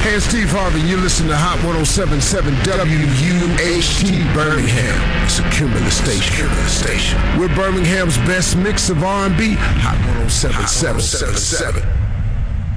Hey, Steve Harvey, you listen to Hot 107.7 WUHT Birmingham. It's a Cumulus station. We're Birmingham's best mix of R&B. Hot 107.7.